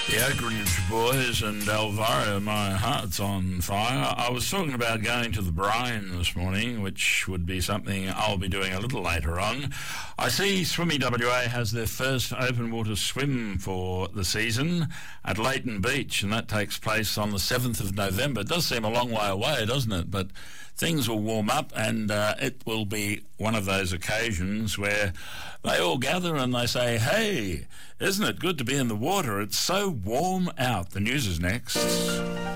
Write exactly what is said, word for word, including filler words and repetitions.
The Oak Ridge Boys and Alvaro, my heart's on fire. I was talking about going to the brine this morning, which would be something I'll be doing a little later on. I see Swimmy W A has their first open water swim for the season at Leighton Beach, and that takes place on the seventh of November. It does seem a long way away, doesn't it? But things will warm up, and uh, it will be one of those occasions where they all gather and they say, hey, isn't it good to be in the water? It's so warm out. The news is next.